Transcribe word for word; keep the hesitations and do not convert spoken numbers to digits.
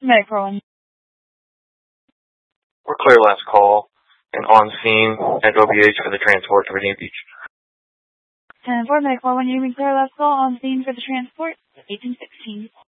Medic one. We're clear last call and on scene at O B H for the transport to Virginia Beach. ten four, Medic one, you can clear last call on scene for the transport, eighteen sixteen.